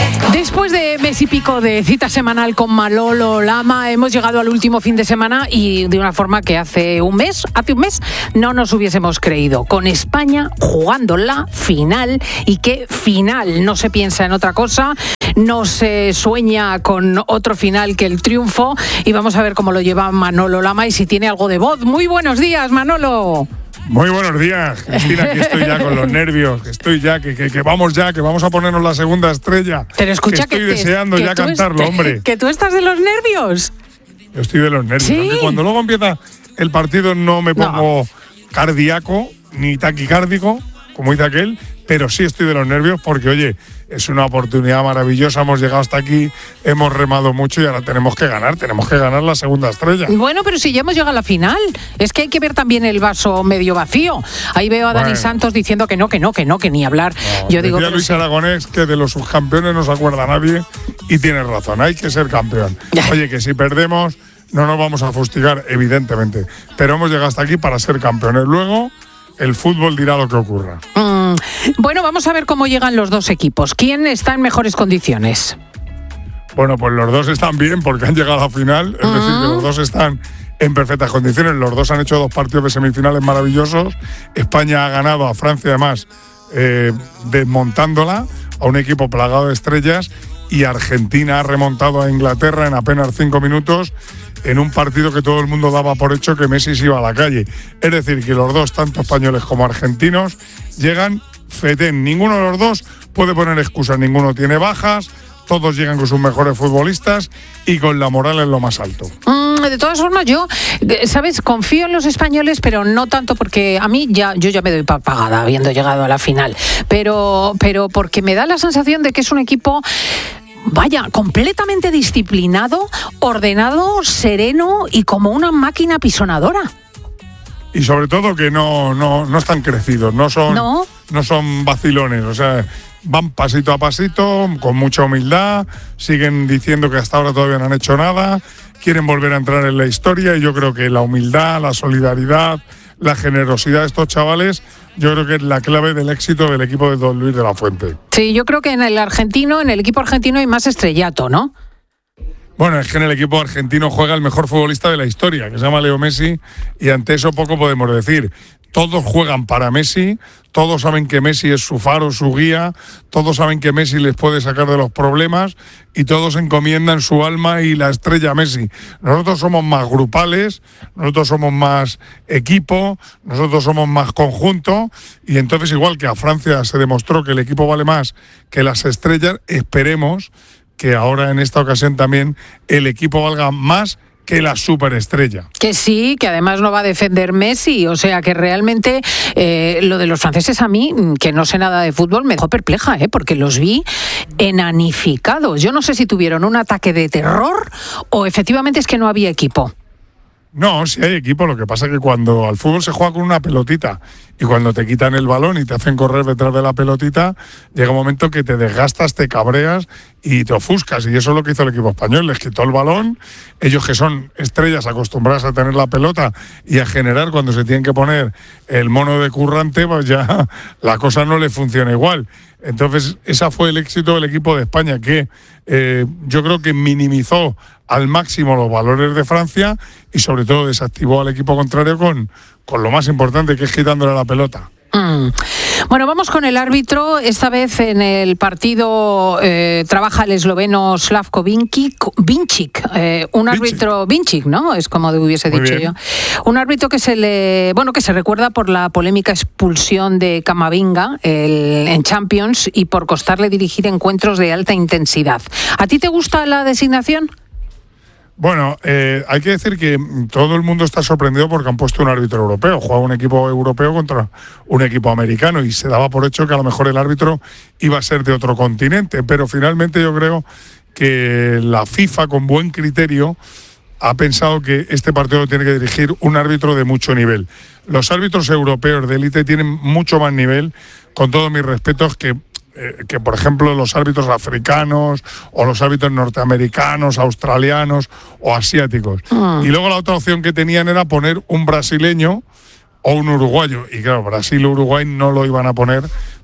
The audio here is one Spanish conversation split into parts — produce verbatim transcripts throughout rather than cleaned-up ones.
Después de mes y pico de cita semanal con Manolo Lama, hemos llegado al último fin de semana y de una forma que hace un mes, hace un mes no nos hubiésemos creído. Con España jugando la final, y qué final, no se piensa en otra cosa, no se sueña con otro final que el triunfo, y vamos a ver cómo lo lleva Manolo Lama y si tiene algo de voz. Muy buenos días, Manolo. Muy buenos días, Cristina, que estoy ya con los nervios, que estoy ya, que, que, que vamos ya, que vamos a ponernos la segunda estrella. Pero escucha que estoy que te, deseando que ya cantarlo, est- hombre. ¿Que tú estás de los nervios? Yo estoy de los nervios. ¿Sí? Aunque cuando luego empieza el partido no me pongo No. cardíaco ni taquicárdico, como dice aquel, pero sí estoy de los nervios porque, oye, es una oportunidad maravillosa, hemos llegado hasta aquí, hemos remado mucho y ahora tenemos que ganar, tenemos que ganar la segunda estrella. Bueno, pero si ya hemos llegado a la final, es que hay que ver también el vaso medio vacío. Ahí veo a Dani Bueno. Santos diciendo que no, que no, que no, que ni hablar. No, Yo digo, decía pero Luis sí. Aragonés que de los subcampeones no se acuerda nadie y tiene razón, hay que ser campeón. Oye, que si perdemos no nos vamos a fustigar, evidentemente, pero hemos llegado hasta aquí para ser campeones. Luego el fútbol dirá lo que ocurra. Mm, bueno, vamos a ver cómo llegan los dos equipos. ¿Quién está en mejores condiciones? Bueno, pues los dos están bien porque han llegado a la final, es decir, que los dos están en perfectas condiciones. Los dos han hecho dos partidos de semifinales maravillosos. España ha ganado a Francia, además, eh, desmontándola, a un equipo plagado de estrellas, y Argentina ha remontado a Inglaterra en apenas cinco minutos en un partido que todo el mundo daba por hecho que Messi se iba a la calle. Es decir, que los dos, tanto españoles como argentinos, llegan fetén. Ninguno de los dos puede poner excusas, ninguno tiene bajas, todos llegan con sus mejores futbolistas y con la moral en lo más alto. Mm, de todas formas, yo, eh, ¿sabes? Confío en los españoles, pero no tanto porque a mí ya, yo ya me doy pa- pagada habiendo llegado a la final. Pero, pero porque me da la sensación de que es un equipo, vaya, completamente disciplinado, ordenado, sereno y como una máquina pisonadora. Y sobre todo que no, no, no están crecidos, no son, ¿No? no son vacilones, o sea, van pasito a pasito, con mucha humildad, siguen diciendo que hasta ahora todavía no han hecho nada, quieren volver a entrar en la historia, y yo creo que la humildad, la solidaridad, la generosidad de estos chavales, yo creo que es la clave del éxito del equipo de Don Luis de la Fuente. Sí, yo creo que en el argentino, en el equipo argentino hay más estrellato, ¿no? Bueno, es que en el equipo argentino juega el mejor futbolista de la historia, que se llama Leo Messi, y ante eso poco podemos decir. Todos juegan para Messi, todos saben que Messi es su faro, su guía, todos saben que Messi les puede sacar de los problemas y todos encomiendan su alma y la estrella a Messi. Nosotros somos más grupales, nosotros somos más equipo, nosotros somos más conjunto, y entonces, igual que a Francia se demostró que el equipo vale más que las estrellas, esperemos que ahora en esta ocasión también el equipo valga más que la superestrella. Que sí, que además no va a defender Messi, o sea que realmente eh, lo de los franceses a mí, que no sé nada de fútbol, me dejó perpleja, ¿eh? Porque los vi enanificados. Yo no sé si tuvieron un ataque de terror o efectivamente es que no había equipo. No, sí hay equipo, lo que pasa es que cuando al fútbol se juega con una pelotita y cuando te quitan el balón y te hacen correr detrás de la pelotita, llega un momento que te desgastas, te cabreas y te ofuscas, y eso es lo que hizo el equipo español, les quitó el balón, ellos que son estrellas acostumbradas a tener la pelota y a generar cuando se tienen que poner el mono de currante, pues ya la cosa no le funciona igual. Entonces, ese fue el éxito del equipo de España, que eh, yo creo que minimizó al máximo los valores de Francia y sobre todo desactivó al equipo contrario con, con lo más importante, que es quitándole la pelota. Mm. Bueno, vamos con el árbitro. Esta vez en el partido eh, trabaja el esloveno Slavko Vincic, Vincic eh, un árbitro Vincic, ¿no? Es como hubiese Muy dicho bien. yo. Un árbitro que se le, bueno, que se recuerda por la polémica expulsión de Camavinga el, en Champions y por costarle dirigir encuentros de alta intensidad. ¿A ti te gusta la designación? Bueno, eh, hay que decir que todo el mundo está sorprendido porque han puesto un árbitro europeo. Juega un equipo europeo contra un equipo americano y se daba por hecho que a lo mejor el árbitro iba a ser de otro continente. Pero finalmente yo creo que la FIFA, con buen criterio, ha pensado que este partido lo tiene que dirigir un árbitro de mucho nivel. Los árbitros europeos de élite tienen mucho más nivel, con todos mis respetos, que que por ejemplo los árbitros africanos o los árbitros norteamericanos, australianos o asiáticos. Mm. Y luego la otra opción que tenían era poner un brasileño o un uruguayo. Y claro, Brasil o Uruguay no lo iban a poner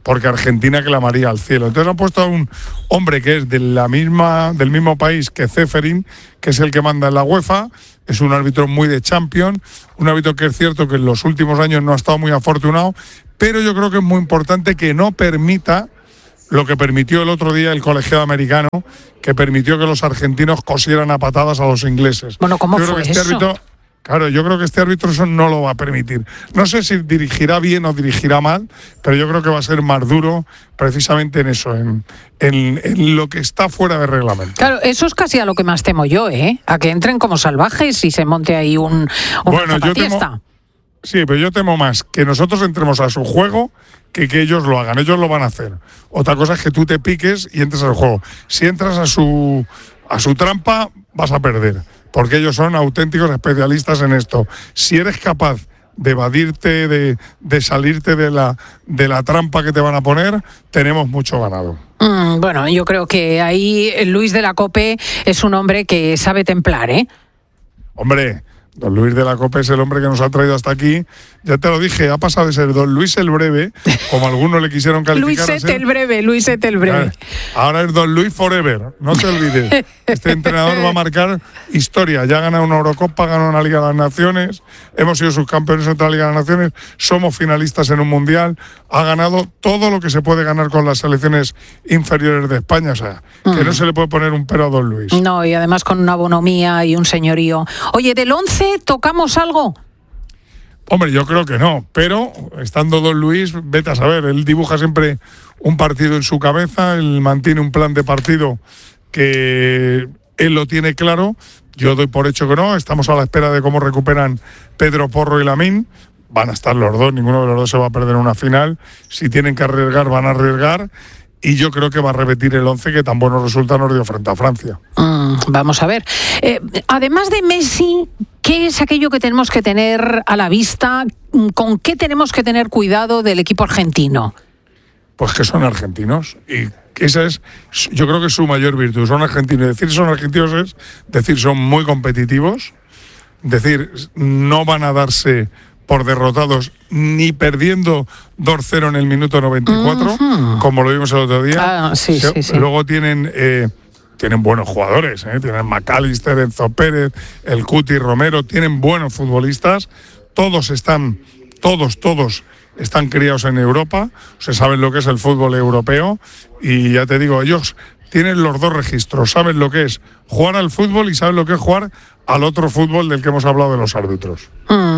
porque Argentina clamaría al cielo. Entonces han puesto a un hombre que es de la misma, del mismo país que Ceferin, que es el que manda en la UEFA. Es un árbitro muy de Champions, un árbitro que es cierto que en los últimos años no ha estado muy afortunado, pero yo creo que es muy importante que no permita lo que permitió el otro día el colegiado americano, que permitió que los argentinos cosieran a patadas a los ingleses. Bueno, ¿cómo yo fue creo que este eso? árbitro, claro, yo creo que este árbitro eso no lo va a permitir. No sé si dirigirá bien o dirigirá mal, pero yo creo que va a ser más duro precisamente en eso, en, en, en lo que está fuera de reglamento. Claro, eso es casi a lo que más temo yo, ¿eh? A que entren como salvajes y se monte ahí un, un bueno, yo temo, sí, pero yo temo más que nosotros entremos a su juego que que ellos lo hagan. Ellos lo van a hacer. Otra cosa es que tú te piques y entres al juego. Si entras a su, a su trampa, vas a perder, porque ellos son auténticos especialistas en esto. Si eres capaz de evadirte, de, de salirte de la, de la trampa que te van a poner, tenemos mucho ganado. Mm, bueno, yo creo que ahí Luis de la Cope es un hombre que sabe templar, ¿eh? Hombre, don Luis de la Cope es el hombre que nos ha traído hasta aquí. Ya te lo dije, ha pasado de ser don Luis el Breve, como algunos le quisieron calificar. Luisete el Breve, Luisete el Breve. Ahora es don Luis Forever, no te olvides. Este entrenador va a marcar historia. Ya ha ganado una Eurocopa, ha ganado una Liga de las Naciones, hemos sido subcampeones en otra Liga de las Naciones, somos finalistas en un Mundial, ha ganado todo lo que se puede ganar con las selecciones inferiores de España. O sea, mm. que no se le puede poner un pero a don Luis. No, y además con una bonomía y un señorío. Oye, ¿del once tocamos algo? Hombre, yo creo que no, pero estando don Luis, vete a saber, él dibuja siempre un partido en su cabeza, él mantiene un plan de partido que él lo tiene claro. Yo doy por hecho que no, estamos a la espera de cómo recuperan Pedro Porro y Lamine. Van a estar los dos, ninguno de los dos se va a perder una final. Si tienen que arriesgar, van a arriesgar. Y yo creo que va a repetir el once que tan buenos resultados nos dio frente a Francia. Mm, vamos a ver. Eh, además de Messi, ¿qué es aquello que tenemos que tener a la vista? ¿Con qué tenemos que tener cuidado del equipo argentino? Pues que son argentinos. Y esa es, yo creo que es su mayor virtud. Son argentinos. Decir son argentinos es decir, son muy competitivos. Decir, no van a darse por derrotados ni perdiendo dos cero en el minuto noventa y cuatro, uh-huh. como lo vimos el otro día. Ah, sí, Se, sí, sí. Luego tienen eh, tienen buenos jugadores, ¿eh? Tienen McAllister, Enzo Pérez, el Cuti Romero, tienen buenos futbolistas. Todos están, todos, todos están criados en Europa, o sea, saben lo que es el fútbol europeo y ya te digo, ellos tienen los dos registros, saben lo que es jugar al fútbol y saben lo que es jugar al otro fútbol del que hemos hablado de los árbitros. Mm,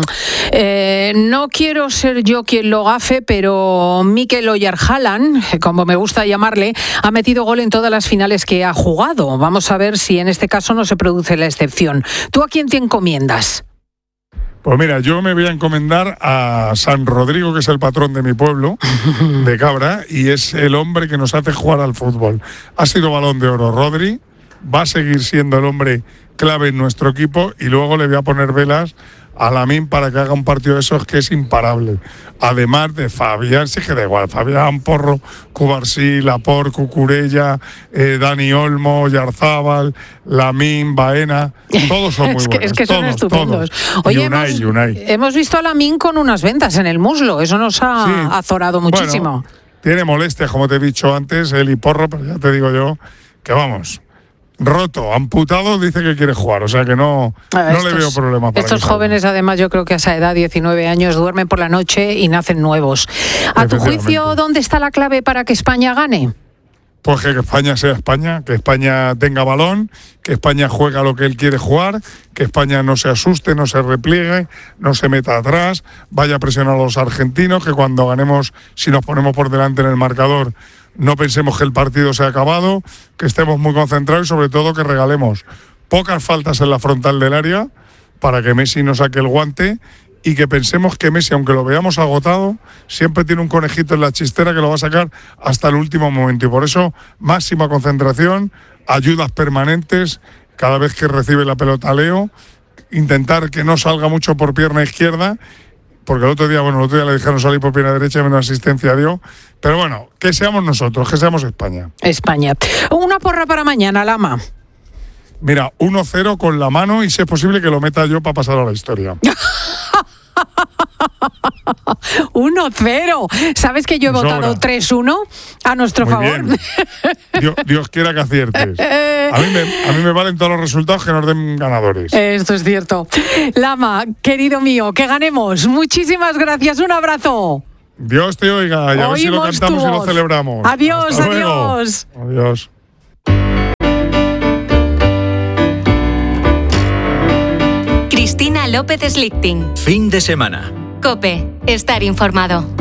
eh, no quiero ser yo quien lo gafe, pero Mikel Oyarzabal, como me gusta llamarle, ha metido gol en todas las finales que ha jugado. Vamos a ver si en este caso no se produce la excepción. ¿Tú a quién te encomiendas? Pues mira, yo me voy a encomendar a San Rodrigo, que es el patrón de mi pueblo, de Cabra, y es el hombre que nos hace jugar al fútbol. Ha sido Balón de Oro Rodri, va a seguir siendo el hombre clave en nuestro equipo y luego le voy a poner velas a Lamine para que haga un partido de esos que es imparable. Además de Fabián, sí que da igual, Fabián, Porro, Cubarsí, Laporte, Cucurella, eh, Dani Olmo, Oyarzabal, Lamine, Baena, todos son muy es que, buenos. Es que son todos, estupendos. Todos. Oye, Unai, hemos, Unai. hemos visto a Lamine con unas ventas en el muslo, eso nos ha sí. azorado muchísimo. Bueno, tiene molestias, como te he dicho antes, él y Porro, pero ya te digo yo que vamos... roto, amputado, dice que quiere jugar, o sea que no, ah, no estos, le veo problema para estos jóvenes salga. Además yo creo que a esa edad, diecinueve años, duermen por la noche y nacen nuevos. ¿A tu juicio dónde está la clave para que España gane? Pues que España sea España, que España tenga balón, que España juegue a lo que él quiere jugar, que España no se asuste, no se repliegue, no se meta atrás, vaya a presionar a los argentinos, que cuando ganemos, si nos ponemos por delante en el marcador, no pensemos que el partido se ha acabado, que estemos muy concentrados y sobre todo que regalemos pocas faltas en la frontal del área para que Messi no saque el guante y que pensemos que Messi, aunque lo veamos agotado, siempre tiene un conejito en la chistera que lo va a sacar hasta el último momento. Y por eso, máxima concentración, ayudas permanentes, cada vez que recibe la pelota Leo, intentar que no salga mucho por pierna izquierda, porque el otro día, bueno, el otro día le dijeron salir por pierna derecha y menos asistencia dio. Pero bueno, que seamos nosotros, que seamos España. España. Una porra para mañana, Lama. Mira, uno cero con la mano y si es posible que lo meta yo para pasar a la historia. uno cero. ¿Sabes que yo he Me votado sobra. tres uno a nuestro Muy favor? bien. Dios, Dios quiera que aciertes. A mí, me, a mí me valen todos los resultados que nos den ganadores. Esto es cierto. Lama, querido mío, que ganemos. Muchísimas gracias. Un abrazo. Dios te oiga y a ver si lo Oímos cantamos tu y lo voz. celebramos. Adiós, Hasta luego. adiós. Adiós. Cristina López Slichting. Fin de semana. COPE. Estar informado.